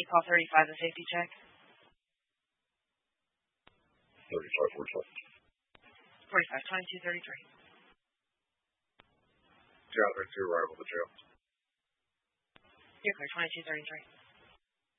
You call 35, the safety check. 35, 45. 45, 22, 33. Jasmine 2, arrival to jail. You're clear, 22, 33.